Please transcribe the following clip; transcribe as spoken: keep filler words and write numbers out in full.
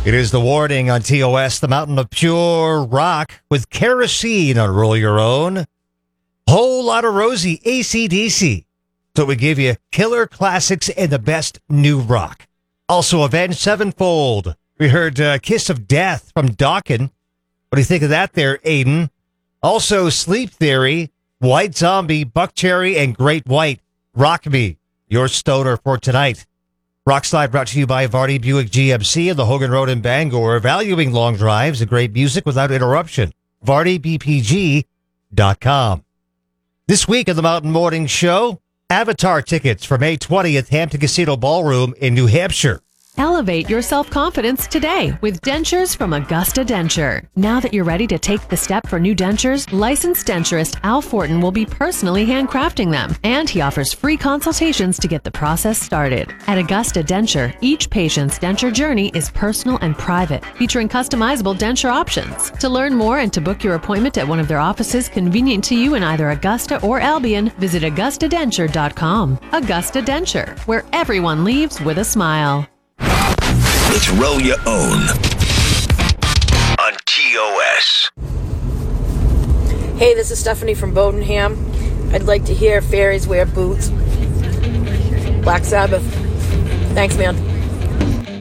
It is the warning on T O S, the mountain of pure rock with kerosene on Roll Your Own. Whole lot of Rosie, A C D C. So we give you killer classics and the best new rock. Also, Avenged Sevenfold. We heard uh, Kiss of Death from Dokken. What do you think of that there, Aiden? Also, Sleep Theory, White Zombie, Buckcherry, and Great White. Rock Me, your stoner for tonight. Rockslide brought to you by Vardy Buick G M C and the Hogan Road in Bangor, valuing long drives and great music without interruption. Vardy B P G dot com. This week on the Mountain Morning Show, Avatar tickets for May twentieth, Hampton Casino Ballroom in New Hampshire. Elevate your self-confidence today with dentures from Augusta Denture. Now that you're ready to take the step for new dentures, licensed denturist Al Fortin will be personally handcrafting them, and he offers free consultations to get the process started. At Augusta Denture, each patient's denture journey is personal and private, featuring customizable denture options. To learn more and to book your appointment at one of their offices convenient to you in either Augusta or Albion, visit augusta denture dot com. Augusta Denture, where everyone leaves with a smile. It's Roll Your Own on T O S. Hey, this is Stephanie from Bodenham. I'd like to hear Fairies Wear Boots. Black Sabbath. Thanks, man.